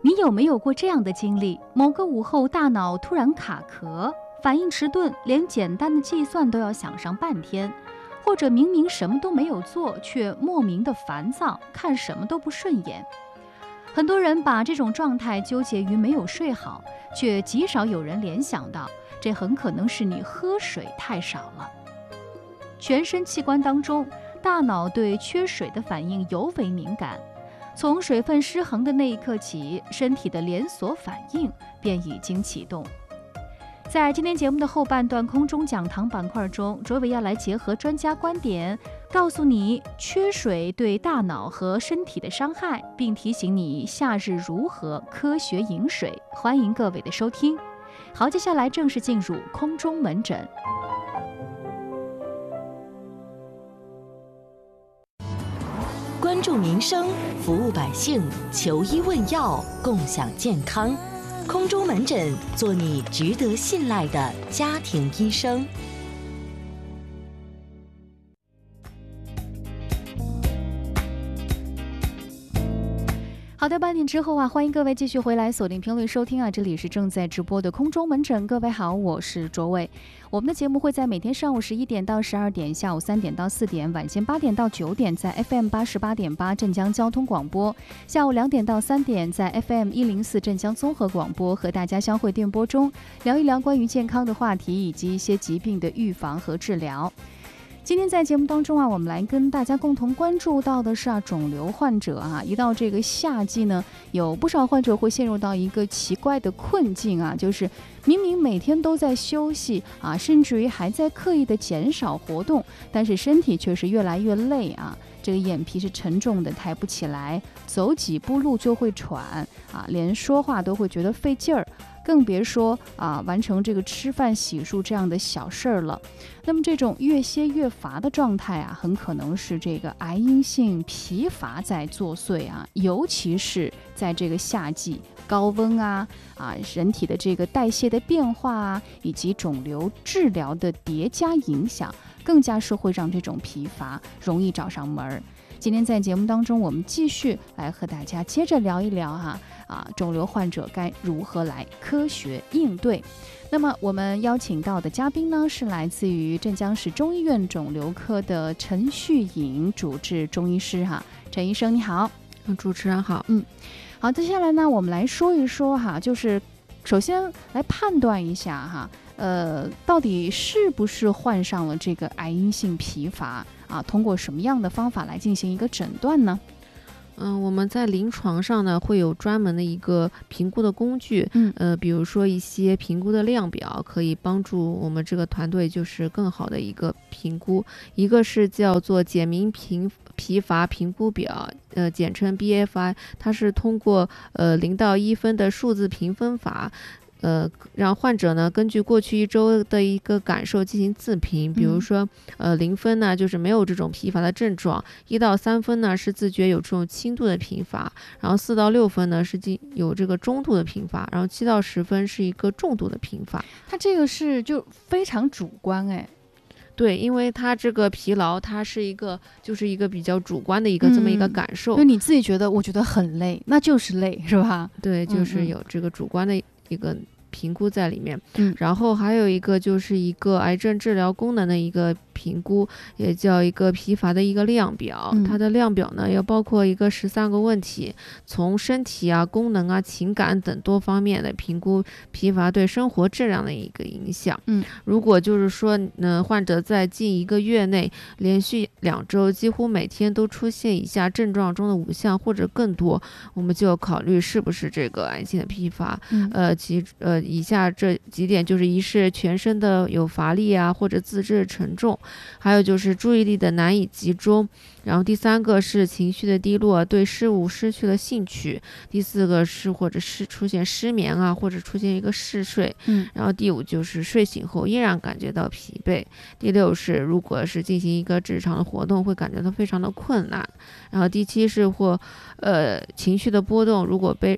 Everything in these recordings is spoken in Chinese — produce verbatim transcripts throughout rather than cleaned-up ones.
你有没有过这样的经历？某个午后，大脑突然卡壳，反应迟钝，连简单的计算都要想上半天，或者明明什么都没有做，却莫名的烦躁，看什么都不顺眼。很多人把这种状态纠结于没有睡好，却极少有人联想到，这很可能是你喝水太少了。全身器官当中，大脑对缺水的反应尤为敏感。从水分失衡的那一刻起，身体的连锁反应便已经启动。在今天节目的后半段空中讲堂板块中，卓伟要来结合专家观点，告诉你缺水对大脑和身体的伤害，并提醒你夏日如何科学饮水。欢迎各位的收听。好，接下来正式进入空中门诊。 关注民生，服务百姓，求医问药，共享健康。空中门诊，做你值得信赖的家庭医生。 好的，半点之后啊，欢迎各位继续回来锁定频率收听啊，这里是正在直播的空中门诊。各位好，我是卓伟。我们的节目会在每天上午十一点到十二点，下午三点到四点，晚间八点到九点，在 F M 八十八点八镇江交通广播；下午两点到三点，在 F M 一零四镇江综合广播，和大家相会电波中，聊一聊关于健康的话题，以及一些疾病的预防和治疗。今天在节目当中啊，我们来跟大家共同关注到的是啊，肿瘤患者啊，一到这个夏季呢，有不少患者会陷入到一个奇怪的困境啊，就是明明每天都在休息啊，甚至于还在刻意的减少活动，但是身体却是越来越累啊，这个眼皮是沉重的抬不起来，走几步路就会喘啊，连说话都会觉得费劲儿。更别说啊，完成这个吃饭洗漱这样的小事儿了。那么这种越歇越乏的状态啊，很可能是这个癌因性疲乏在作祟啊，尤其是在这个夏季高温啊啊，人体的这个代谢的变化啊，以及肿瘤治疗的叠加影响，更加是会让这种疲乏容易找上门儿。今天在节目当中，我们继续来和大家接着聊一聊哈啊，肿瘤患者该如何来科学应对。那么我们邀请到的嘉宾呢，是来自于镇江市中医院肿瘤科的陈旭颖主治中医师哈，陈医生你好。 主持人好。 嗯，好，接下来呢，我们来说一说哈，就是首先来判断一下哈，呃，到底是不是患上了这个癌因性疲乏啊？通过什么样的方法来进行一个诊断呢？ 嗯，我们在临床上呢会有专门的一个评估的工具， 嗯， 呃，比如说一些评估的量表，可以帮助我们这个团队就是更好的一个评估。一个是叫做简明评疲乏评估表，呃，简称 B F I， 它是通过呃零到一分的数字评分法。呃，让患者呢根据过去一周的一个感受进行自评，比如说，呃，零分呢就是没有这种疲乏的症状，一到三分呢是自觉有这种轻度的疲乏，然后四到六分呢是有这个中度的疲乏，然后七到十分是一个重度的疲乏。 它这个是就非常主观哎。 对，因为它这个疲劳，它是一个就是一个比较主观的一个这么一个感受， 就、嗯、你自己觉得我觉得很累，那就是累是吧？ 对，就是有这个主观的一个评估在里面。 嗯， 然后还有一个就是一个癌症治疗功能的一个评估，也叫一个疲乏的一个量表。 嗯、 它的量表呢要包括一个十三个问题，从身体啊、功能啊、情感等多方面的评估疲乏对生活质量的一个影响。 嗯， 如果就是说呢，患者在近一个月内连续两周几乎每天都出现以下症状中的五项或者更多，我们就要考虑是不是这个癌性的疲乏。 嗯、 呃，其呃以下这几点就是：一是全身的有乏力啊，或者自制沉重；还有就是注意力的难以集中；然后第三个是情绪的低落，对事物失去了兴趣；第四个是或者是出现失眠啊，或者出现一个嗜睡； 嗯， 然后第五就是睡醒后依然感觉到疲惫；第六是如果是进行一个日常的活动会感觉到非常的困难；然后第七是或呃情绪的波动，如果被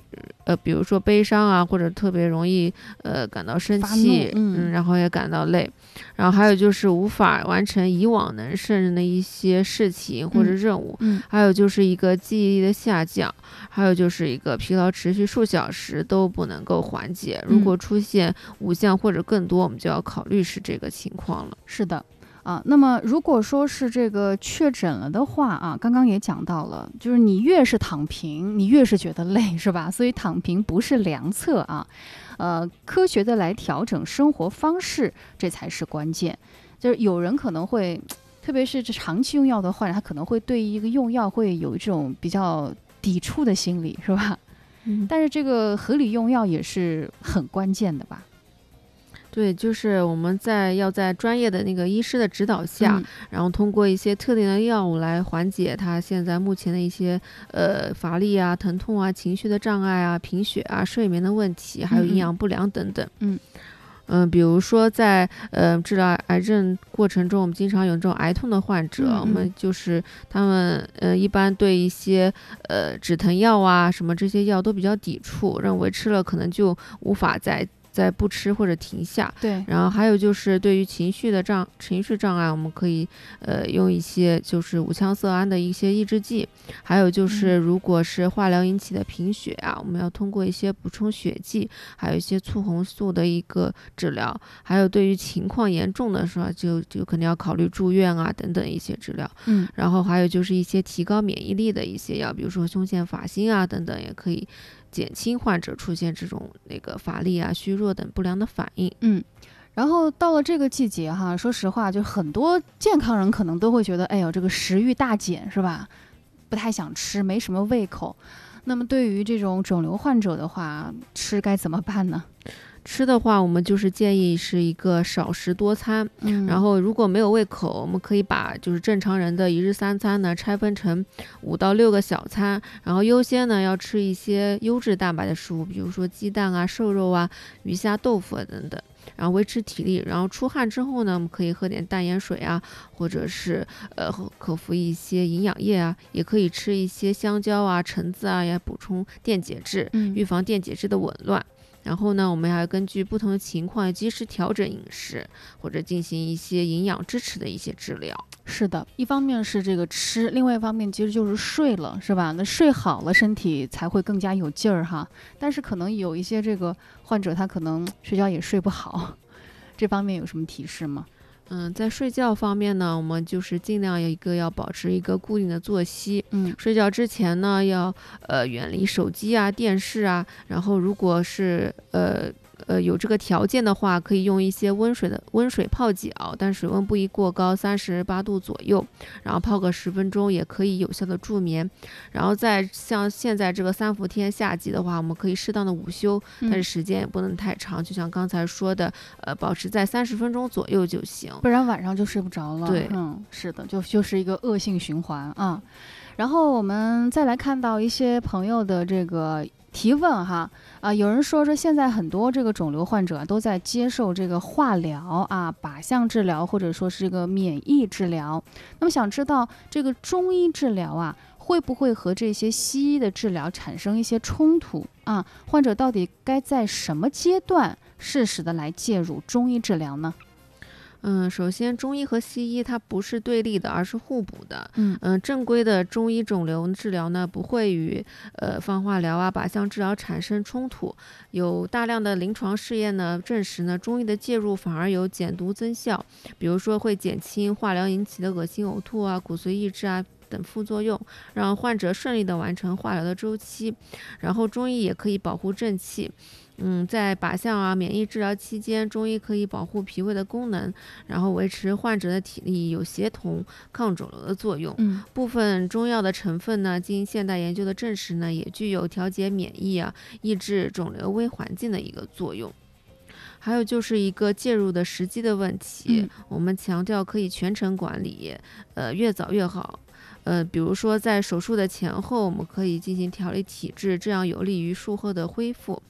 呃，比如说悲伤啊，或者特别容易呃感到生气， 嗯， 嗯，然后也感到累，然后还有就是无法完成以往能胜任的一些事情或者任务， 嗯，嗯还有就是一个记忆力的下降，还有就是一个疲劳持续数小时都不能够缓解。如果出现五项或者更多，我们就要考虑是这个情况了。 是的。啊，那么如果说是这个确诊了的话啊，刚刚也讲到了，就是你越是躺平，你越是觉得累，是吧？所以躺平不是良策啊，呃，科学的来调整生活方式，这才是关键。就是有人可能会，特别是这长期用药的患者，他可能会对一个用药会有一种比较抵触的心理，是吧？ 嗯， 但是这个合理用药也是很关键的吧？ 对，就是我们在要在专业的那个医师的指导下， 嗯然后通过一些特定的药物来缓解他现在目前的一些呃乏力啊、疼痛啊、情绪的障碍啊、贫血啊、睡眠的问题，还有营养不良等等。 嗯嗯、呃比如说在呃治疗癌症过程中，我们经常有这种癌痛的患者， 嗯嗯我们就是他们呃一般对一些呃止疼药啊什么这些药都比较抵触，认为吃了可能就无法再。再不吃或者停下， 对， 然后还有就是对于情绪的障情绪障碍，我们可以呃用一些就是五羟色胺的一些抑制剂，还有就是如果是化疗引起的贫血啊，我们要通过一些补充血剂，还有一些促红素的一个治疗，还有对于情况严重的时候，就就肯定要考虑住院啊等等一些治疗。 嗯然后还有就是一些提高免疫力的一些药，比如说胸腺法辛啊等等，也可以减轻患者出现这种那个乏力啊、虚弱等不良的反应。 嗯。然后到了这个季节哈，说实话，就很多健康人可能都会觉得，哎呦，这个食欲大减是吧？不太想吃，没什么胃口。那么对于这种肿瘤患者的话，吃该怎么办呢？ 吃的话，我们就是建议是一个少食多餐， 嗯然后如果没有胃口，我们可以把就是正常人的一日三餐呢拆分成五到六个小餐，然后优先呢要吃一些优质蛋白的食物，比如说鸡蛋啊、瘦肉啊、鱼虾、豆腐啊等等。然后维持体力，然后出汗之后呢，我们可以喝点淡盐水啊，或者是呃口服一些营养液啊，也可以吃一些香蕉啊、橙子啊，也补充电解质， 嗯预防电解质的紊乱。然后呢，我们还要根据不同的情况及时调整饮食，或者进行一些营养支持的一些治疗。 是的，一方面是这个吃，另外一方面其实就是睡了，是吧？那睡好了，身体才会更加有劲儿哈。但是可能有一些这个患者，他可能睡觉也睡不好，这方面有什么提示吗？ 嗯，在睡觉方面呢，我们就是尽量一个要保持一个固定的作息。 嗯睡觉之前呢，要呃远离手机啊、电视啊，然后如果是呃。呃，有这个条件的话，可以用一些温水的温水泡脚，但水温不宜过高，三十八度左右，然后泡个十分钟，也可以有效的助眠。然后在像现在这个三伏天夏季的话，我们可以适当的午休， 嗯但是时间也不能太长，就像刚才说的，呃，保持在三十分钟左右就行。 不然晚上就睡不着了。 对嗯，是的，就就是一个恶性循环啊。然后我们再来看到一些朋友的这个提问哈，啊，有人说说现在很多这个肿瘤患者都在接受这个化疗啊、靶向治疗，或者说是这个免疫治疗。那么想知道这个中医治疗啊，会不会和这些西医的治疗产生一些冲突啊？患者到底该在什么阶段适时的来介入中医治疗呢？ 嗯，首先中医和西医它不是对立的，而是互补的。 嗯嗯，正规的中医肿瘤治疗呢，不会与呃放化疗啊、靶向治疗产生冲突。有大量的临床试验呢证实呢，中医的介入反而有减毒增效，比如说会减轻化疗引起的恶心、呕吐啊、骨髓抑制啊等副作用，让患者顺利的完成化疗的周期。然后中医也可以保护正气。嗯，在靶向啊免疫治疗期间，中医可以保护脾胃的功能，然后维持患者的体力，有协同抗肿瘤的作用。 嗯部分中药的成分呢，经现代研究的证实呢，也具有调节免疫啊、抑制肿瘤微环境的一个作用。还有就是一个介入的时机的问题， 嗯我们强调可以全程管理，呃，越早越好。呃，比如说在手术的前后，我们可以进行调理体质，这样有利于术后的恢复。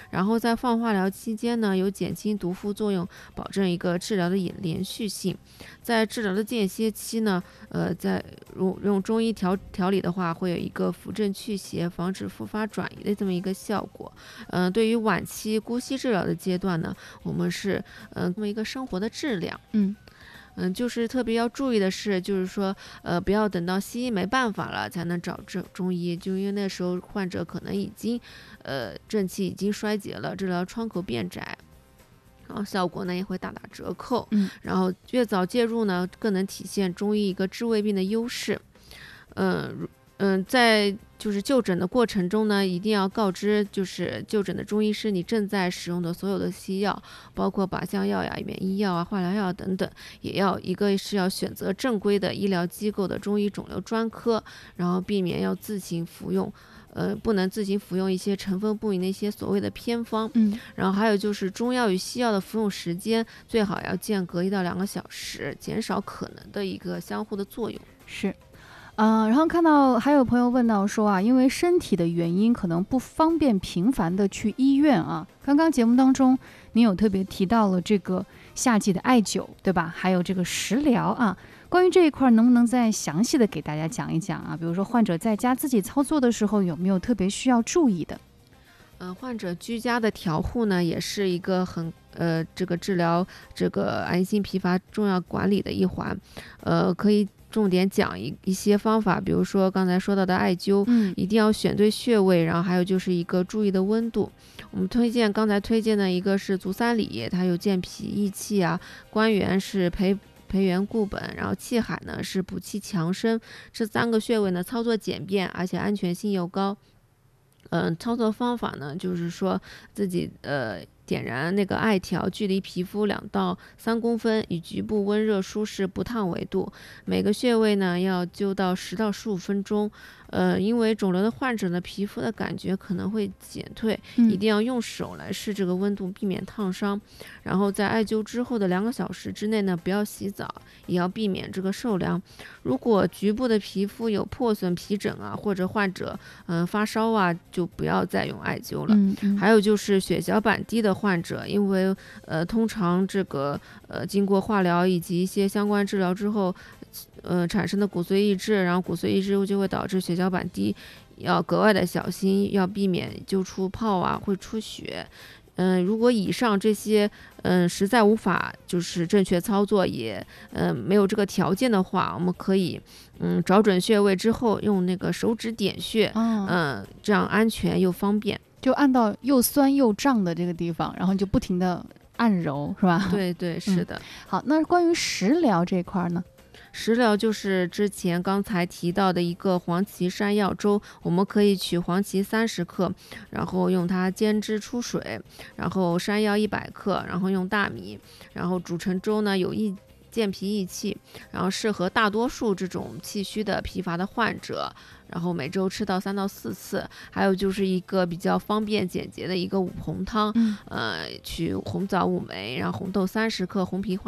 然后在放化疗期间呢，有减轻毒副作用，保证一个治疗的连续性。在治疗的间歇期呢，呃，在用用中医调调理的话，会有一个扶正祛邪、防止复发转移的这么一个效果。嗯、呃，对于晚期姑息治疗的阶段呢，我们是嗯、呃、这么一个生活的质量。 嗯。 嗯，就是特别要注意的是，就是说，呃，不要等到西医没办法了才能找中中医，就因为那时候患者可能已经，呃，正气已经衰竭了，治疗窗口变窄，然后效果呢也会大打折扣。 嗯， 然后越早介入呢，更能体现中医一个治胃病的优势。嗯嗯，在就是就诊的过程中呢，一定要告知就是就诊的中医师你正在使用的所有的西药，包括靶向药呀、免疫药啊、化疗药等等，也要一个是要选择正规的医疗机构的中医肿瘤专科，然后避免要自行服用。呃，不能自行服用一些成分不明的一些所谓的偏方。 嗯， 然后还有就是中药与西药的服用时间最好要间隔一到两个小时，减少可能的一个相互的作用。 是。呃，然后看到还有朋友问到说啊，因为身体的原因可能不方便频繁的去医院啊。刚刚节目当中您有特别提到了这个夏季的艾灸，对吧？还有这个食疗啊。关于这一块能不能再详细的给大家讲一讲啊？比如说患者在家自己操作的时候有没有特别需要注意的？ 嗯、呃，患者居家的调护呢，也是一个很呃这个治疗这个癌性疲乏重要管理的一环。呃，可以重点讲一一些方法，比如说刚才说到的艾灸， 嗯， 一定要选对穴位，然后还有就是一个注意的温度。我们推荐刚才推荐的一个是足三里，它有健脾益气啊，关元是培培元固本，然后气海呢是补气强身，这三个穴位呢操作简便，而且安全性又高。嗯，操作方法呢，就是说自己呃点燃那个艾条，距离皮肤两到三公分，以局部温热舒适不烫为度。每个穴位呢要灸到十到十五分钟。呃，因为肿瘤的患者呢，皮肤的感觉可能会减退， 嗯一定要用手来试这个温度，避免烫伤。然后在艾灸之后的两个小时之内呢，不要洗澡，也要避免这个受凉。如果局部的皮肤有破损、皮疹啊，或者患者嗯、呃、发烧啊，就不要再用艾灸了。 嗯嗯， 还有就是血小板低的患者，因为呃通常这个呃经过化疗以及一些相关治疗之后，呃产生的骨髓抑制，然后骨髓抑制就会导致血小板低，要格外的小心，要避免灸出泡啊，会出血。嗯、呃，如果以上这些嗯、呃、实在无法就是正确操作，也嗯、呃、没有这个条件的话，我们可以嗯找准穴位之后用那个手指点穴，嗯、 哦呃，这样安全又方便。 就按到又酸又胀的这个地方，然后就不停的按揉，是吧？ 对对，是的。 嗯、好，那关于食疗这块呢？ 食疗就是之前刚才提到的一个黄芪山药粥，我们可以取黄芪三十克，然后用它煎汁出水，然后山药一百克，然后用大米，然后煮成粥呢，有益健脾益气，然后适合大多数这种气虚的疲乏的患者。然后每周吃到三到四次。还有就是一个比较方便简洁的一个五红汤， 嗯， 呃，取红枣五枚，然后红豆三十克，红皮花